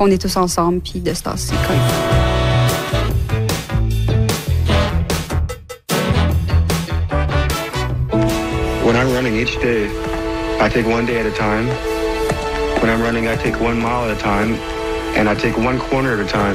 qu'on est tous ensemble, puis de se tasser quand il faut. When I'm running each day, I take one day at a time. When I'm running, I take 1 mile at a time, and I take 1 corner at a time.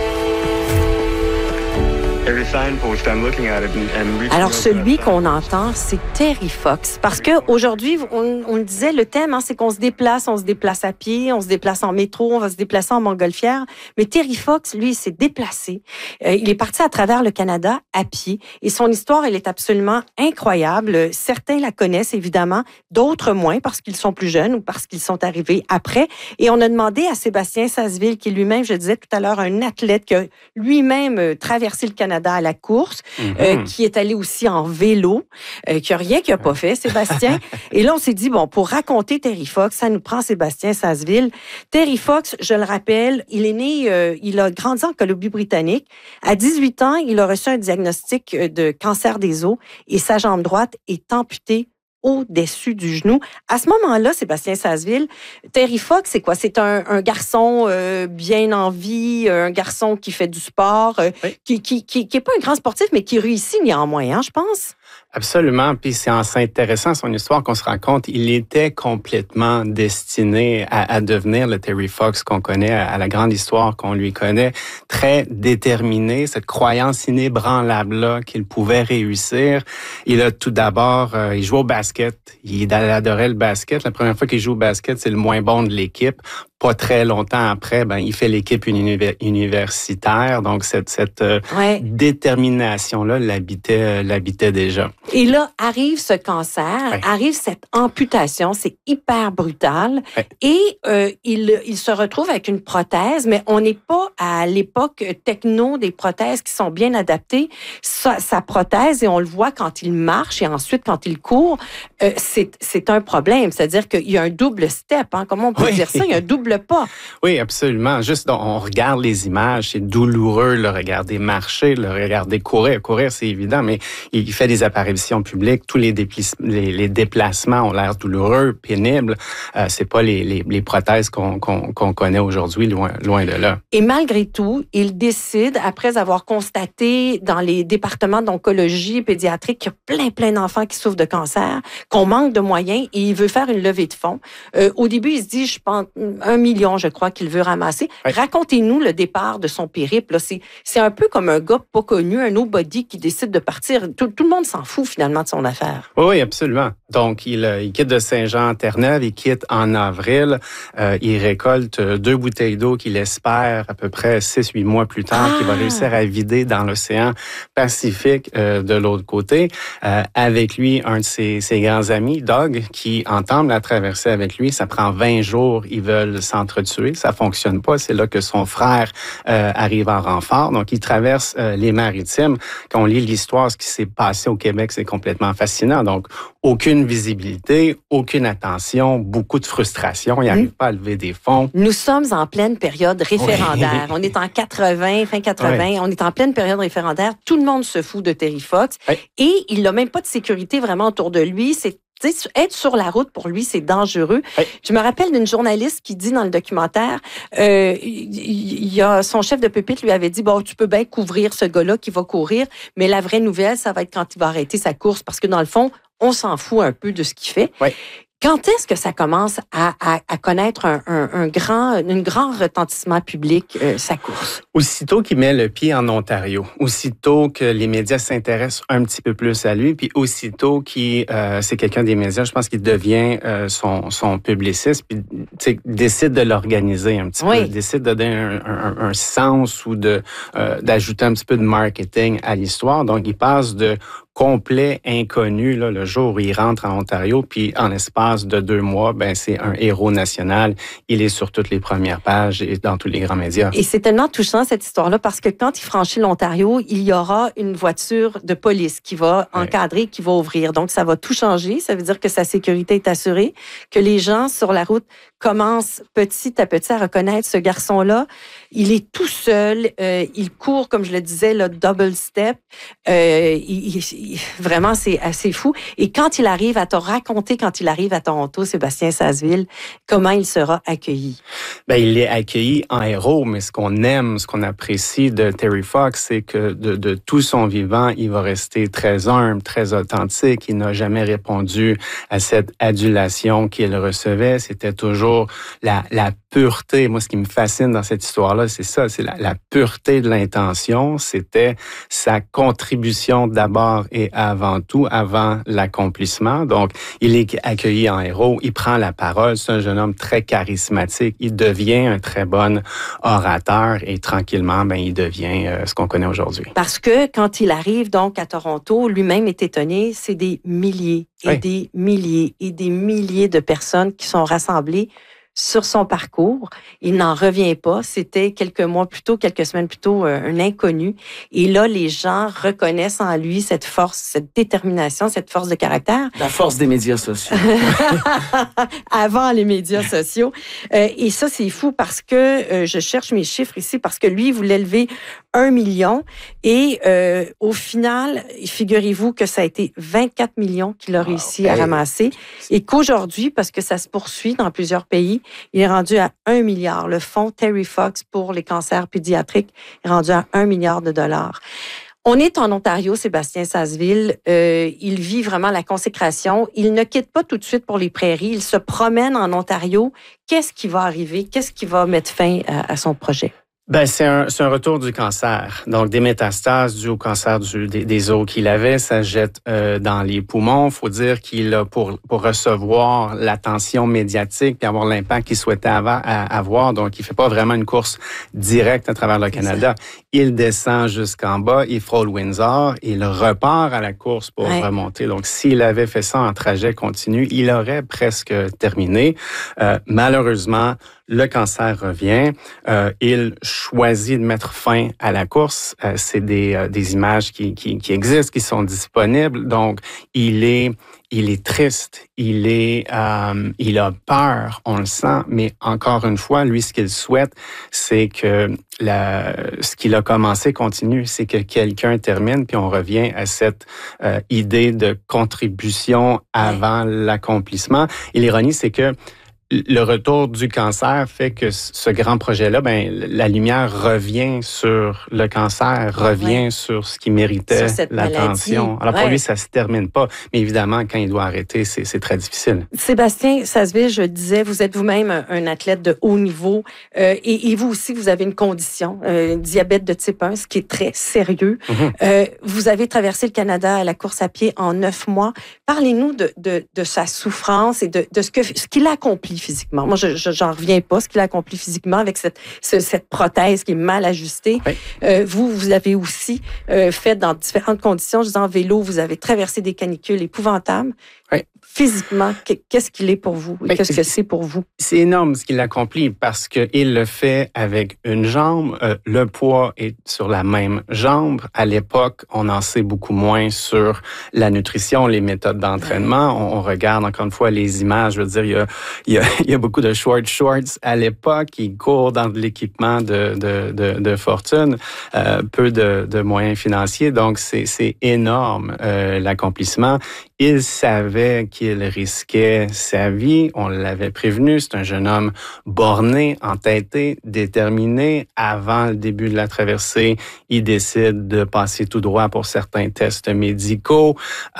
Every signpost, I'm looking at it and Alors, celui qu'on entend, c'est Terry Fox. Parce qu'aujourd'hui, on le disait, le thème, c'est qu'on se déplace à pied, on se déplace en métro, on va se déplacer en montgolfière. Mais Terry Fox, lui, s'est déplacé. Il est parti à travers le Canada à pied. Et son histoire, elle est absolument incroyable. Certains la connaissent, évidemment, d'autres moins, parce qu'ils sont plus jeunes ou parce qu'ils sont arrivés après. Et on a demandé à Sébastien Sasseville, qui est lui-même, je disais tout à l'heure, un athlète qui a lui-même traversé le Canada à la course, qui est allé aussi en vélo, qui a rien qu'il n'a pas fait, Sébastien. Et là, on s'est dit, bon, pour raconter Terry Fox, ça nous prend Sébastien Sasseville. Terry Fox, je le rappelle, il est né, il a grandi en Colombie-Britannique. À 18 ans, il a reçu un diagnostic de cancer des os et sa jambe droite est amputée au-dessus du genou. À ce moment-là, Sébastien Sasseville, Terry Fox, c'est quoi? C'est un garçon bien en vie, un garçon qui fait du sport, qui est pas un grand sportif, mais qui réussit néanmoins, je pense. Absolument. Puis c'est en s'intéressant à son histoire qu'on se rend compte il était complètement destiné à devenir le Terry Fox qu'on connaît, à la grande histoire qu'on lui connaît, très déterminé, cette croyance inébranlable-là qu'il pouvait réussir. Il a tout d'abord, il jouait au basket. Il adorait le basket. La première fois qu'il joue au basket, c'est le moins bon de l'équipe. Pas très longtemps après, il fait l'équipe universitaire. Donc, cette détermination-là l'habitait déjà. Et là, arrive ce cancer, arrive cette amputation. C'est hyper brutal. Ouais. Et il se retrouve avec une prothèse, mais on n'est pas à l'époque techno des prothèses qui sont bien adaptées. Sa prothèse, et on le voit quand il marche et ensuite quand il court, c'est un problème. C'est-à-dire qu'il y a un double step. Comment on peut dire ça? Il y a un double pas. Oui, absolument. Juste, on regarde les images, c'est douloureux le regarder marcher, le regarder courir. Courir, c'est évident, mais il fait des apparitions publiques. Tous les déplacements ont l'air douloureux, pénibles. C'est pas les prothèses qu'on connaît aujourd'hui, loin de là. Et malgré tout, il décide, après avoir constaté dans les départements d'oncologie pédiatrique qu'il y a plein d'enfants qui souffrent de cancer, qu'on manque de moyens, et il veut faire une levée de fonds. Au début, il se dit, je pense, 1 million, je crois, qu'il veut ramasser. Oui. Racontez-nous le départ de son périple. Là. C'est un peu comme un gars pas connu, un nobody qui décide de partir. Tout le monde s'en fout, finalement, de son affaire. Oui, absolument. Donc, il quitte de Saint-Jean-Terre-Neuve, il quitte en avril. Il récolte 2 bouteilles d'eau qu'il espère à peu près 6-8 mois plus tard, qu'il va réussir à vider dans l'océan Pacifique de l'autre côté. Avec lui, un de ses grands amis, Doug, qui entame la traversée avec lui. Ça prend 20 jours. Ils veulent s'entretuer. Ça fonctionne pas. C'est là que son frère arrive en renfort. Donc, il traverse les maritimes. Quand on lit l'histoire, ce qui s'est passé au Québec, c'est complètement fascinant. Donc, aucune visibilité, aucune attention, beaucoup de frustration. Il n'arrive pas à lever des fonds. Nous sommes en pleine période référendaire. Oui. On est en 80, fin 80. Oui. On est en pleine période référendaire. Tout le monde se fout de Terry Fox. Oui. Et il n'a même pas de sécurité vraiment autour de lui. Être sur la route, pour lui, c'est dangereux. Oui. Je me rappelle d'une journaliste qui dit dans le documentaire, son chef de pupitre lui avait dit, bon, tu peux bien couvrir ce gars-là qui va courir, mais la vraie nouvelle, ça va être quand il va arrêter sa course, parce que dans le fond, on s'en fout un peu de ce qu'il fait. Oui. Quand est-ce que ça commence à connaître un grand retentissement public, sa course? Aussitôt qu'il met le pied en Ontario, aussitôt que les médias s'intéressent un petit peu plus à lui, puis aussitôt c'est quelqu'un des médias, je pense qu'il devient son publiciste, puis décide de l'organiser un petit peu, décide de donner un sens ou d'ajouter un petit peu de marketing à l'histoire. Donc, il passe de complet inconnu là, le jour où il rentre en Ontario, puis en l'espace de 2 mois, c'est un héros national. Il est sur toutes les premières pages et dans tous les grands médias. Et c'est tellement touchant cette histoire-là parce que quand il franchit l'Ontario, il y aura une voiture de police qui va encadrer, qui va ouvrir. Donc, ça va tout changer. Ça veut dire que sa sécurité est assurée, que les gens sur la route commencent petit à petit à reconnaître ce garçon-là. Il est tout seul. Il court, comme je le disais, le double step. vraiment, c'est assez fou. Et quand il arrive à Toronto, Sébastien Sasseville, comment il sera accueilli? Ben, il est accueilli en héros, mais ce qu'on aime, ce qu'on apprécie de Terry Fox, c'est que de tout son vivant, il va rester très humble, très authentique. Il n'a jamais répondu à cette adulation qu'il recevait. C'était toujours la pureté. Moi, ce qui me fascine dans cette histoire-là, c'est ça, c'est la pureté de l'intention. C'était sa contribution d'abord et avant tout, avant l'accomplissement. Donc, il est accueilli en héros, il prend la parole. C'est un jeune homme très charismatique. Il devient un très bon orateur et tranquillement, ben, il devient ce qu'on connaît aujourd'hui. Parce que quand il arrive donc à Toronto, lui-même est étonné, c'est des milliers et des milliers et des milliers de personnes qui sont rassemblées sur son parcours. Il n'en revient pas. C'était quelques semaines plus tôt, un inconnu. Et là, les gens reconnaissent en lui cette force, cette détermination, cette force de caractère. La force des médias sociaux. Avant les médias sociaux. Et ça, c'est fou parce que je cherche mes chiffres ici, parce que lui, il voulait lever 1 million. Et au final, figurez-vous que ça a été 24 millions qu'il a réussi à ramasser. Et qu'aujourd'hui, parce que ça se poursuit dans plusieurs pays, il est rendu à 1 milliard. Le fonds Terry Fox pour les cancers pédiatriques est rendu à 1 milliard de dollars. On est en Ontario, Sébastien Sasseville. Il vit vraiment la consécration. Il ne quitte pas tout de suite pour les prairies. Il se promène en Ontario. Qu'est-ce qui va arriver? Qu'est-ce qui va mettre fin à son projet? Ben, c'est un retour du cancer. Donc, des métastases dues au cancer des os qu'il avait, ça jette dans les poumons. Faut dire qu'il a, pour recevoir l'attention médiatique et avoir l'impact qu'il souhaitait avoir. Donc, il fait pas vraiment une course directe à travers le Canada. Il descend jusqu'en bas, il frôle Windsor, il repart à la course pour remonter. Donc, s'il avait fait ça en trajet continu, il aurait presque terminé. Malheureusement, le cancer revient. Il choisit de mettre fin à la course. C'est des images qui existent, qui sont disponibles. Donc, il est triste. Il a peur, on le sent. Mais encore une fois, lui, ce qu'il souhaite, c'est que ce qu'il a commencé continue. C'est que quelqu'un termine, puis on revient à cette idée de contribution avant l'accomplissement. Et l'ironie, c'est que le retour du cancer fait que ce grand projet-là, ben, la lumière revient sur le cancer, revient sur ce qui méritait l'attention. Alors pour lui, ça se termine pas. Mais évidemment, quand il doit arrêter, c'est très difficile. Sébastien Sasseville, je disais, vous êtes vous-même un athlète de haut niveau et vous aussi, vous avez une condition, diabète de type 1, ce qui est très sérieux. Vous avez traversé le Canada à la course à pied en 9 mois. Parlez-nous de sa souffrance et de ce qu'il a accompli physiquement. Moi, j'en reviens pas, ce qu'il a accompli physiquement avec cette prothèse qui est mal ajustée. Vous avez aussi fait dans différentes conditions. Je disais, en vélo, vous avez traversé des canicules épouvantables. Physiquement, qu'est-ce qu'il est pour vous? Et qu'est-ce que c'est pour vous? C'est énorme ce qu'il accomplit parce qu'il le fait avec une jambe. Le poids est sur la même jambe. À l'époque, on en sait beaucoup moins sur la nutrition, les méthodes d'entraînement. On regarde encore une fois les images. Je veux dire, il y a beaucoup de shorts à l'époque. Il court dans de l'équipement de fortune, peu de moyens financiers. Donc, c'est énorme l'accomplissement. Il savait qu'il risquait sa vie. On l'avait prévenu. C'est un jeune homme borné, entêté, déterminé. Avant le début de la traversée, il décide de passer tout droit pour certains tests médicaux.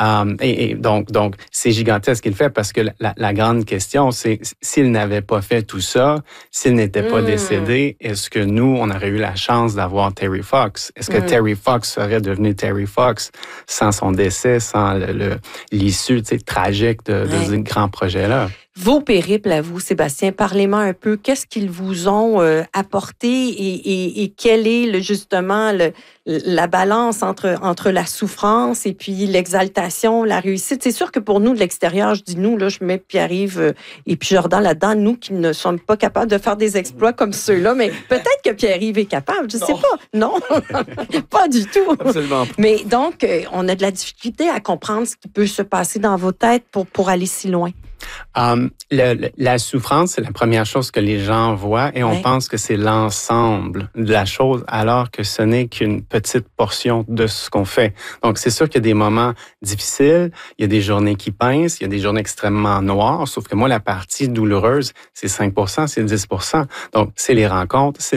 Et donc, c'est gigantesque ce qu'il fait parce que la grande question, c'est s'il n'avait pas fait tout ça, s'il n'était pas décédé, est-ce que nous, on aurait eu la chance d'avoir Terry Fox? Est-ce que Terry Fox serait devenu Terry Fox sans son décès, sans l'issue tragique de ce grand projet-là? Vos périples à vous, Sébastien, parlez-moi un peu. Qu'est-ce qu'ils vous ont apporté et quelle est justement la balance entre la souffrance et puis l'exaltation, la réussite? C'est sûr que pour nous, de l'extérieur, je dis nous, là, je mets Pierre-Yves et puis Jordan là-dedans, nous qui ne sommes pas capables de faire des exploits comme ceux-là, mais peut-être que Pierre-Yves est capable, je ne sais pas. Non, pas du tout. Absolument pas. Mais donc, on a de la difficulté à comprendre ce qui peut se passer dans vos têtes pour aller si loin. La souffrance, c'est la première chose que les gens voient et on pense que c'est l'ensemble de la chose, alors que ce n'est qu'une petite portion de ce qu'on fait. Donc, c'est sûr qu'il y a des moments difficiles, il y a des journées qui pincent, il y a des journées extrêmement noires, sauf que moi, la partie douloureuse, c'est 5%, c'est 10%. Donc, c'est les rencontres, c'est